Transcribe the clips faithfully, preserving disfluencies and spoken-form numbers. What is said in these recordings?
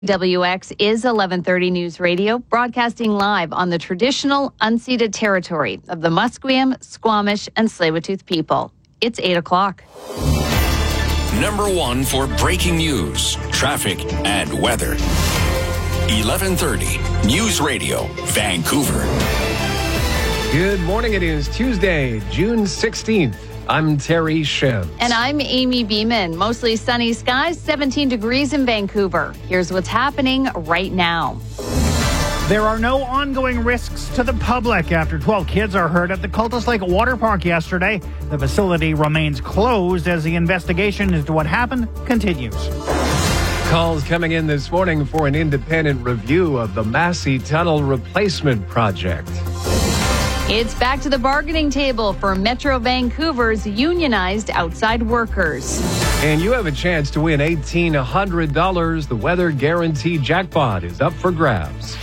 W X is eleven thirty News Radio, broadcasting live on the traditional unceded territory of the Musqueam, Squamish, and Tsleil-Waututh people. It's eight o'clock. Number one for breaking news, traffic, and weather. eleven thirty News Radio, Vancouver. Good morning. It is Tuesday, June sixteenth. I'm Terry Shem. And I'm Amy Beeman. Mostly sunny skies, seventeen degrees in Vancouver. Here's what's happening right now. There are no ongoing risks to the public after twelve kids are hurt at the Cultus Lake Water Park yesterday. The facility remains closed as the investigation into what happened continues. Calls coming in this morning for an independent review of the Massey Tunnel replacement project. It's back to the bargaining table for Metro Vancouver's unionized outside workers. And you have a chance to win eighteen hundred dollars. The Weather Guarantee Jackpot is up for grabs.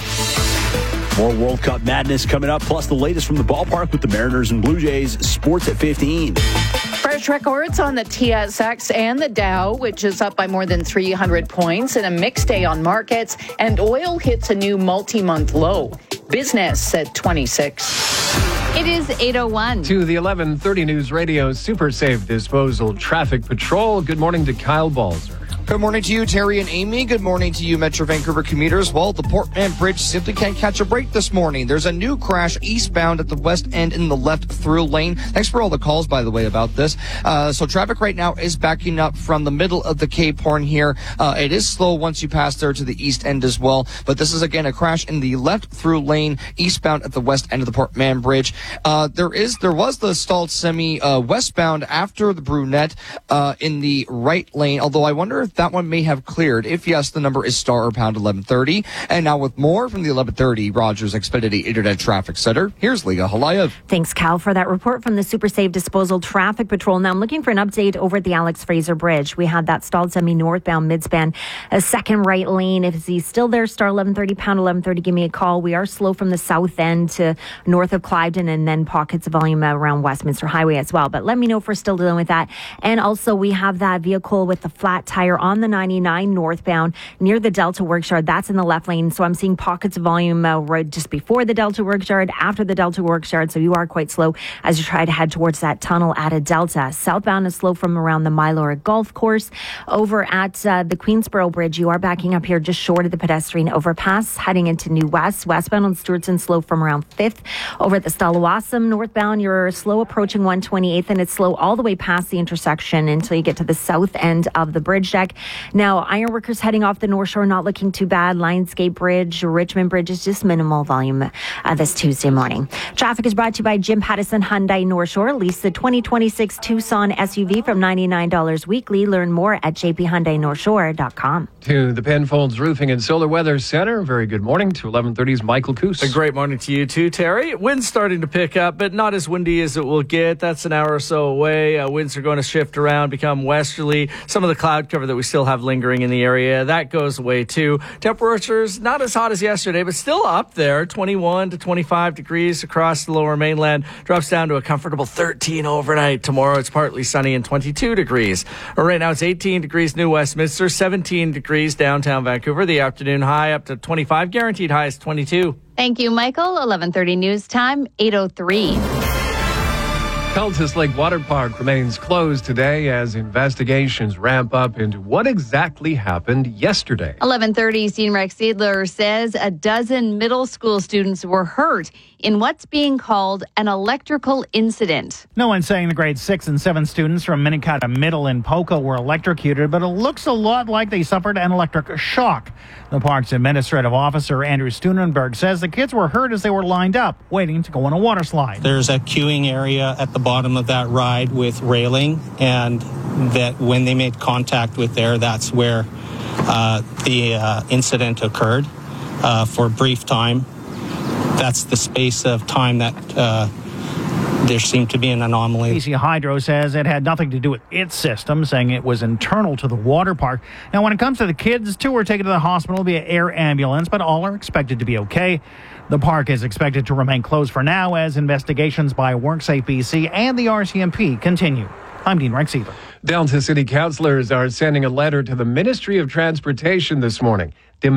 More World Cup madness coming up, plus the latest from the ballpark with the Mariners and Blue Jays. Sports at fifteen. Fresh records on the T S X and the Dow, which is up by more than three hundred points, and a mixed day on markets. And oil hits a new multi-month low. Business at twenty-six. It is eight oh one. To the eleven thirty News Radio Super Safe Disposal Traffic Patrol. Good morning to Kyle Balzer. Good morning to you, Terry and Amy. Good morning to you, Metro Vancouver commuters. Well, the Portman Bridge simply can't catch a break this morning. There's a new crash eastbound at the west end in the left through lane. Thanks for all the calls, by the way, about this. Uh, so traffic right now is backing up from the middle of the Cape Horn here. Uh, it is slow once you pass there to the east end as well. But this is, again, a crash in the left through lane eastbound at the west end of the Portman Bridge. Uh, there is, there was the stalled semi uh, westbound after the Brunette uh, in the right lane, although I wonder if that one may have cleared. If yes, the number is star or pound eleven thirty. And now with more from the eleven thirty Rogers Xfinity Internet Traffic Center, here's Leah Halayev. Thanks, Cal, for that report from the Super Safe Disposal Traffic Patrol. Now I'm looking for an update over at the Alex Fraser Bridge. We had that stalled semi northbound midspan, a second right lane. If he's still there, star eleven thirty, pound eleven thirty, give me a call. We are slow from the south end to north of Cliveden, and then pockets of volume around Westminster Highway as well. But let me know if we're still dealing with that. And also we have that vehicle with the flat tire on the ninety-nine northbound near the Delta Works Yard. That's in the left lane. So I'm seeing pockets of volume uh, right just before the Delta Works Yard, after the Delta Works Yard. So you are quite slow as you try to head towards that tunnel at a Delta. Southbound is slow from around the Mylora Golf Course. Over at uh, the Queensboro Bridge, you are backing up here just short of the pedestrian overpass, heading into New West. Westbound on Stewartson, slow from around fifth. Over at the Stallawasam northbound, you're slow approaching one twenty-eighth, and it's slow all the way past the intersection until you get to the south end of the bridge deck. Now, ironworkers heading off the North Shore, not looking too bad. Lionsgate Bridge, Richmond Bridge is just minimal volume uh, this Tuesday morning. Traffic is brought to you by Jim Pattison Hyundai North Shore. Lease the twenty twenty-six Tucson S U V from ninety-nine dollars weekly. Learn more at j p hyundai north shore dot com. To the Penfolds Roofing and Solar Weather Center, very good morning to eleven thirty's Michael Coos. A great morning to you too, Terry. Wind's starting to pick up, but not as windy as it will get. That's an hour or so away. Uh, winds are going to shift around, become westerly. Some of the cloud cover that we still have lingering in the area, that goes away too. Temperatures not as hot as yesterday, but still up there. twenty-one to twenty-five degrees across the lower mainland. Drops down to a comfortable thirteen overnight. Tomorrow it's partly sunny and twenty-two degrees. Or right now it's eighteen degrees New Westminster, seventeen degrees downtown Vancouver. The afternoon high up to twenty-five. Guaranteed high is twenty-two. Thank you, Michael. eleven thirty news time, eight oh three. Cultus Lake Water Park remains closed today as investigations ramp up into what exactly happened yesterday. eleven thirty, Senior Rex Seidler says a dozen middle school students were hurt in what's being called an electrical incident. No one's saying the grade six and seven students from Minnetonka Middle in Poco were electrocuted, but it looks a lot like they suffered an electric shock. The park's administrative officer, Andrew Steunenberg, says the kids were hurt as they were lined up, waiting to go on a water slide. There's a queuing area at the bottom of that ride with railing, and that when they made contact with there, that's where uh, the uh, incident occurred uh, for a brief time. That's the space of time that uh, there seemed to be an anomaly. B C Hydro says it had nothing to do with its system, saying it was internal to the water park. Now, when it comes to the kids, two were taken to the hospital via air ambulance, but all are expected to be okay. The park is expected to remain closed for now as investigations by WorkSafe B C and the R C M P continue. I'm Dean Rexever. Delta City councillors are sending a letter to the Ministry of Transportation this morning